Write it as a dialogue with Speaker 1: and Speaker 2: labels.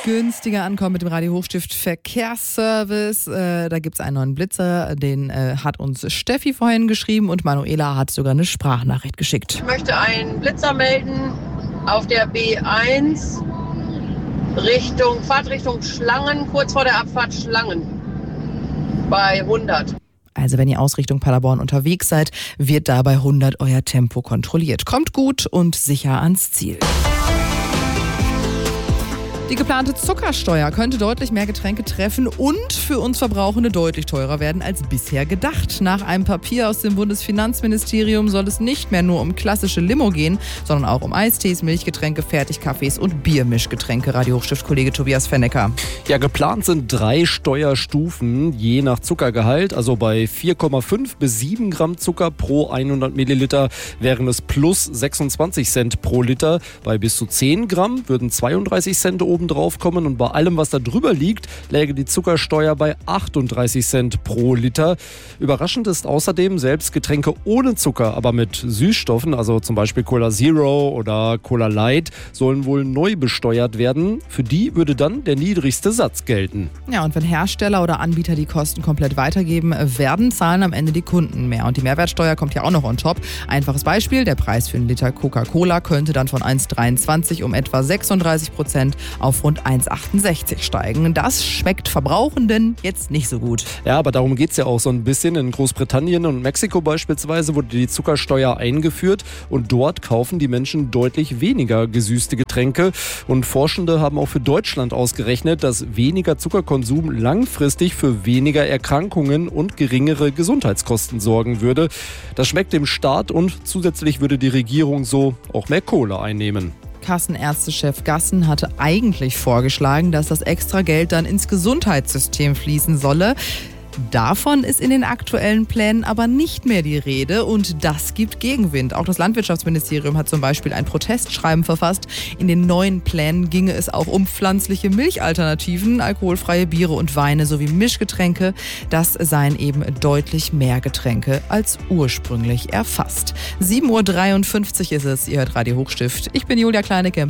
Speaker 1: Günstiger ankommen mit dem Radio Hochstift Verkehrsservice. Da gibt es einen neuen Blitzer, den hat uns Steffi vorhin geschrieben und Manuela hat sogar eine Sprachnachricht geschickt.
Speaker 2: Ich möchte einen Blitzer melden auf der B1 Fahrtrichtung Schlangen, kurz vor der Abfahrt Schlangen bei 100.
Speaker 1: Also wenn ihr Ausrichtung Paderborn unterwegs seid, wird da bei 100 euer Tempo kontrolliert. Kommt gut und sicher ans Ziel. Die geplante Zuckersteuer könnte deutlich mehr Getränke treffen und für uns Verbrauchende deutlich teurer werden als bisher gedacht. Nach einem Papier aus dem Bundesfinanzministerium soll es nicht mehr nur um klassische Limo gehen, sondern auch um Eistees, Milchgetränke, Fertigkaffees und Biermischgetränke. Radio Hochstift-Kollege Tobias Fennecker.
Speaker 3: Ja, geplant sind 3 Steuerstufen, je nach Zuckergehalt. Also bei 4,5 bis 7 Gramm Zucker pro 100 Milliliter wären es plus 26 Cent pro Liter. Bei bis zu 10 Gramm würden 32 Cent oben drauf kommen und bei allem, was da drüber liegt, läge die Zuckersteuer bei 38 Cent pro Liter. Überraschend ist außerdem, selbst Getränke ohne Zucker, aber mit Süßstoffen, also zum Beispiel Cola Zero oder Cola Light, sollen wohl neu besteuert werden. Für die würde dann der niedrigste Satz gelten.
Speaker 1: Ja, und wenn Hersteller oder Anbieter die Kosten komplett weitergeben, zahlen am Ende die Kunden mehr. Und die Mehrwertsteuer kommt ja auch noch on top. Einfaches Beispiel, der Preis für einen Liter Coca-Cola könnte dann von 1,23 um etwa 36% auf rund 1,68 steigen. Das schmeckt Verbrauchenden jetzt nicht so gut.
Speaker 3: Ja, aber darum geht es ja auch so ein bisschen. In Großbritannien und Mexiko beispielsweise wurde die Zuckersteuer eingeführt und dort kaufen die Menschen deutlich weniger gesüßte Getränke. Und Forschende haben auch für Deutschland ausgerechnet, dass weniger Zuckerkonsum langfristig für weniger Erkrankungen und geringere Gesundheitskosten sorgen würde. Das schmeckt dem Staat und zusätzlich würde die Regierung so auch mehr Kohle einnehmen.
Speaker 1: Kassenärztechef Gassen hatte eigentlich vorgeschlagen, dass das extra Geld dann ins Gesundheitssystem fließen solle. Davon ist in den aktuellen Plänen aber nicht mehr die Rede und das gibt Gegenwind. Auch das Landwirtschaftsministerium hat zum Beispiel ein Protestschreiben verfasst. In den neuen Plänen ginge es auch um pflanzliche Milchalternativen, alkoholfreie Biere und Weine sowie Mischgetränke. Das seien eben deutlich mehr Getränke als ursprünglich erfasst. 7:53 Uhr ist es, ihr hört Radio Hochstift. Ich bin Julia Kleinecke.